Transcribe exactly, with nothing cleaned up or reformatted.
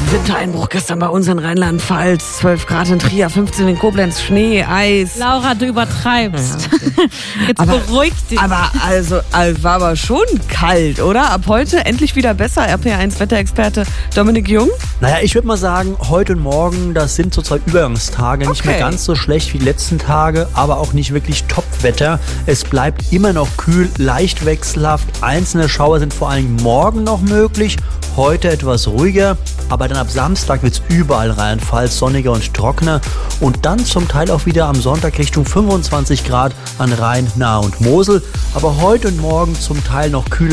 Wintereinbruch gestern bei uns in Rheinland-Pfalz. zwölf Grad in Trier, fünfzehn in Koblenz, Schnee, Eis. Laura, du übertreibst. Ja, okay. Jetzt aber, beruhig dich. Aber also, also war aber schon kalt, oder? Ab heute endlich wieder besser. R P eins Wetterexperte Dominik Jung. Naja, ich würde mal sagen, heute und morgen, das sind zurzeit Übergangstage. Okay. Nicht mehr ganz so schlecht wie die letzten Tage, aber auch nicht wirklich Topwetter. Es bleibt immer noch kühl, leicht wechselhaft. Einzelne Schauer sind vor allem morgen noch möglich. Heute etwas ruhiger, aber dann ab Samstag wird es überall Rheinland-Pfalz sonniger und trockener und dann zum Teil auch wieder am Sonntag Richtung fünfundzwanzig Grad an Rhein, Nahe und Mosel. Aber heute und morgen zum Teil noch kühler.